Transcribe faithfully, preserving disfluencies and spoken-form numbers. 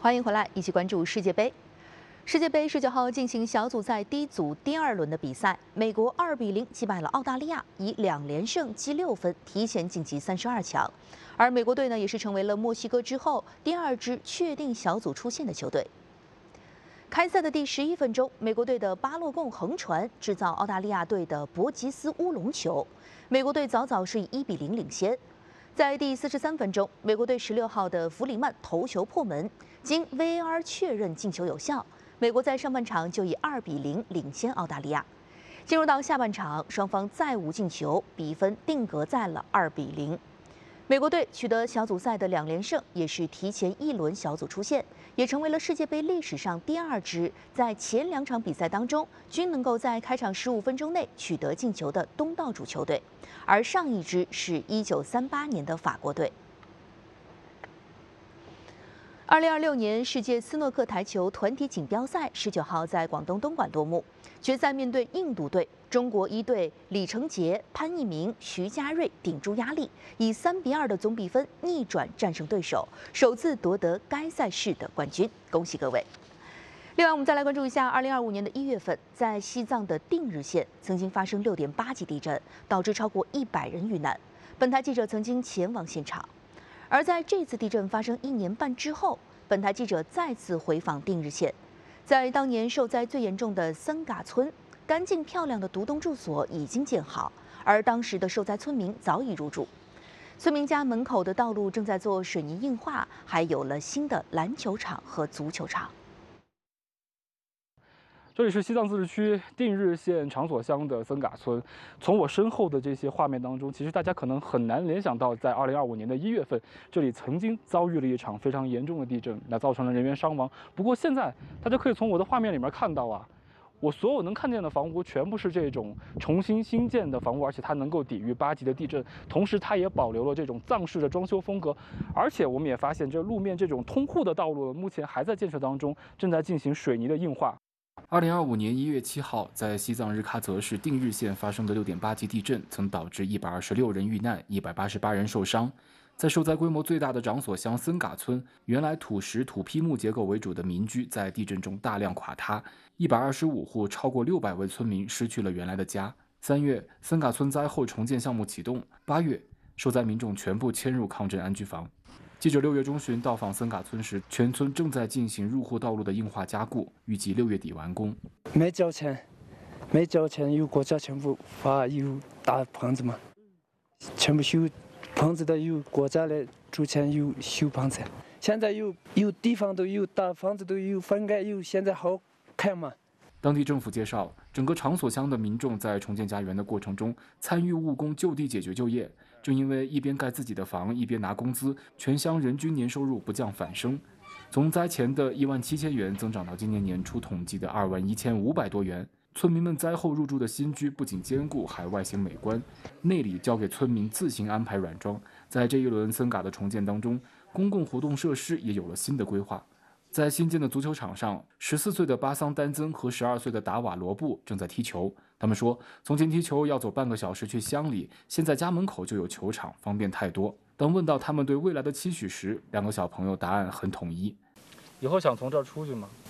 欢迎回来，一起关注世界杯。世界杯十九号进行小组赛 D 组第二轮的比赛，美国二比零击败了澳大利亚，以两连胜积六分，提前晋级三十二强。而美国队呢，也是成为了墨西哥之后第二支确定小组出线的球队。开赛的第十一分钟，美国队的巴洛贡横传制造澳大利亚队的博吉斯乌龙球，美国队早早是以一比零领先。在第四十三分钟，美国队十六号的弗里曼头球破门，经 V A R 确认进球有效，美国在上半场就以二比零领先澳大利亚。进入到下半场，双方再无进球，比分定格在了二比零。美国队取得小组赛的两连胜，也是提前一轮小组出线，也成为了世界杯历史上第二支在前两场比赛当中均能够在开场十五分钟内取得进球的东道主球队，而上一支是一九三八年的法国队。二零二六年世界斯诺克台球团体锦标赛十九号在广东东莞落幕，决赛面对印度队，中国一队李成杰、潘一鸣、徐家瑞顶住压力，以三比二的总比分逆转战胜对手，首次夺得该赛事的冠军，恭喜各位！另外，我们再来关注一下，二零二五年的一月份，在西藏的定日县曾经发生六点八级地震，导致超过一百人遇难。本台记者曾经前往现场。而在这次地震发生一年半之后，本台记者再次回访定日县，在当年受灾最严重的森嘎村，干净漂亮的独栋住所已经建好，而当时的受灾村民早已入住。村民家门口的道路正在做水泥硬化，还有了新的篮球场和足球场。 这里是西藏自治区定日县长所乡的森嘎村。从我身后的这些画面当中，其实大家可能很难联想到，在二零二五年的一月份，这里曾经遭遇了一场非常严重的地震，那造成了人员伤亡。不过现在大家可以从我的画面里面看到啊，我所有能看见的房屋全部是这种重新新建的房屋，而且它能够抵御八级的地震，同时它也保留了这种藏式的装修风格。而且我们也发现，这路面这种通户的道路目前还在建设当中，正在进行水泥的硬化。 二零二五年一月七号，在西藏日喀则市定日县发生的六点八级地震，曾导致一百二十六人遇难，一百八十八人受伤。在受灾规模最大的长所乡森嘎村，原来土石土坯木结构为主的民居在地震中大量垮塌，一百二十五户超过六百位村民失去了原来的家。三月，森嘎村灾后重建项目启动，八月，受灾民众全部迁入抗震安居房。记者六月中旬到访森嘎村时，全村正在进行入户道路的硬化加固，预计六月底完工。 没交钱，没交钱，有国家全部发有大棚子嘛，全部修棚子的有国家来出钱有修棚子。现在有有地方都有，大房子都有分盖有，现在好看嘛。 当地政府介绍，整个长所乡的民众在重建家园的过程中，参与务工就地解决就业。正因为一边盖自己的房，一边拿工资，全乡人均年收入不降反升，从灾前的一万七千元增长到今年年初统计的二万一千五百多元。村民们灾后入住的新居不仅坚固，还外形美观，内里交给村民自行安排软装。在这一轮森嘎的重建当中，公共活动设施也有了新的规划。在新建的足球场上，十四岁的巴桑丹增和十二岁的达瓦罗布正在踢球。他们说，从前踢球要走半个小时去乡里，现在家门口就有球场，方便太多。当问到他们对未来的期许时，两个小朋友答案很统一： 以后想从这儿出去吗？